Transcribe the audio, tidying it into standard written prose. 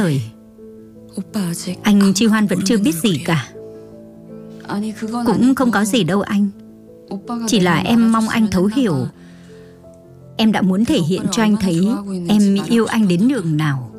lời. Anh Chi Hoan vẫn chưa biết gì cả. Cũng không có gì đâu anh. Chỉ là em mong anh thấu hiểu. Em đã muốn thể hiện cho anh thấy em yêu anh đến nhường nào.